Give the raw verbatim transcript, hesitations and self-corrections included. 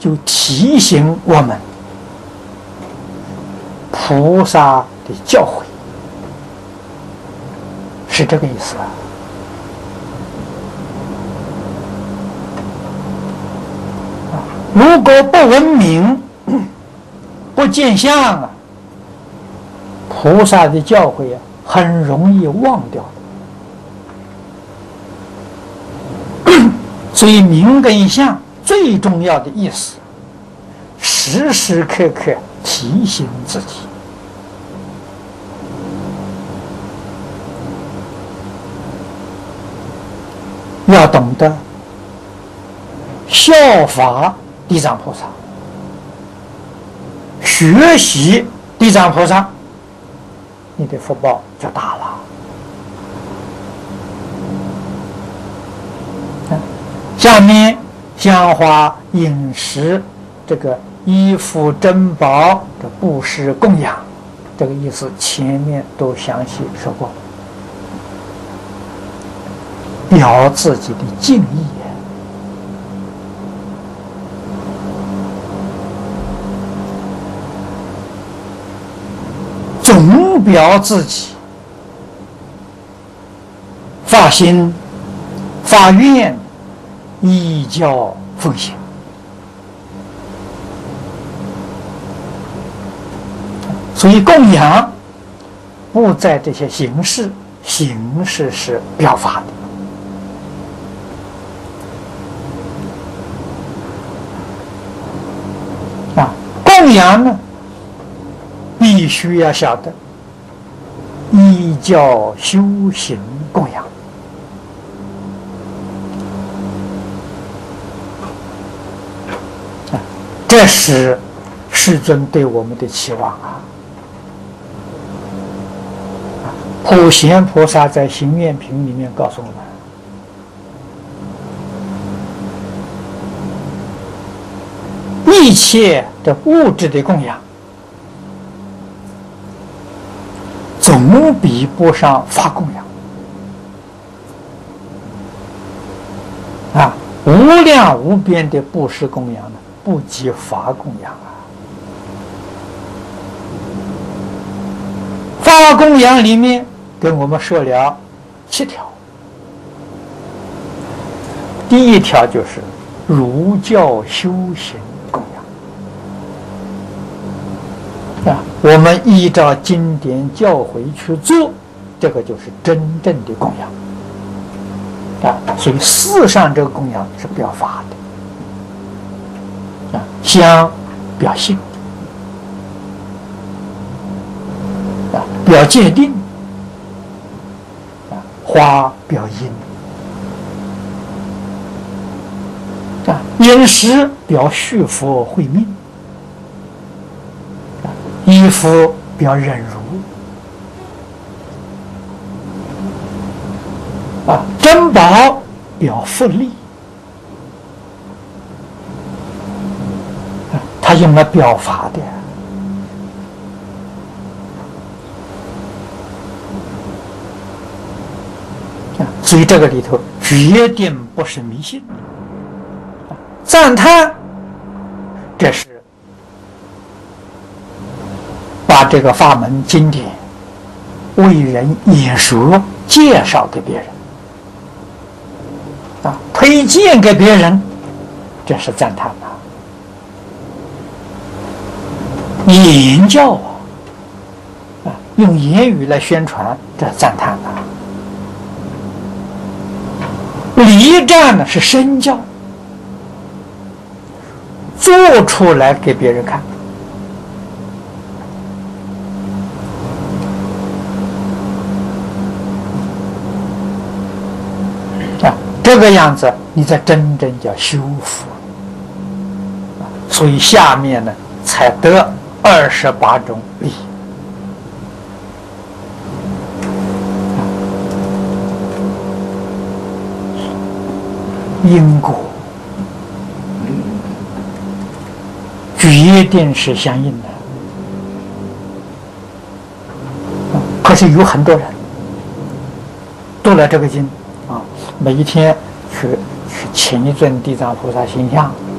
就提醒我们菩萨的教诲，是这个意思啊。如果不文明、不见相啊，菩萨的教诲啊，很容易忘掉的。所以名跟相最重要的意思，时时刻刻提醒自己，要懂得效法地藏菩萨，学习地藏菩萨，你的福报就大了。下面香花饮食，这个衣服珍宝的布施供养，这个意思前面都详细说过，表自己的敬意，总表自己发心发愿依教奉行。所以供养不在这些形式，形式是表法的啊。供养呢，必须要晓得依教修行供养啊，这是世尊对我们的期望啊。普贤菩萨在行愿品里面告诉我们，一切的物质的供养总比不上法供养啊，无量无边的布施供养呢，不及法供养啊。法供养里面跟我们说了七条，第一条就是儒教修行供养啊，我们依照经典教诲去做，这个就是真正的供养啊。所以事上这个供养是表法的啊，相表性啊，表界定啊，花表因啊，饮食表续福慧命啊，衣服表忍辱啊，珍宝表福利啊，他用了表法的。所以这个里头决定不是迷信，赞叹这是把这个法门经典为人演说介绍给别人啊，推荐给别人，这是赞叹啊。言教啊，啊，用言语来宣传，这是赞叹啊。礼赞呢是身教，做出来给别人看啊，这个样子你才真正叫修福啊。所以下面呢才得二十八种利。因果决定是相应的，可是有很多人读了这个经啊，每一天去去请一尊地藏菩萨形象